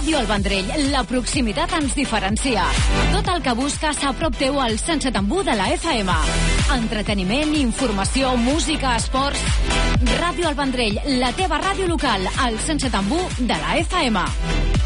Ràdio El Vendrell, la proximitat ens diferencia. Tot el que busques a prop teu al 107.1 de la FM. Entreteniment, informació, música, esports... Ràdio El Vendrell, la teva ràdio local, al 107.1 de la FM.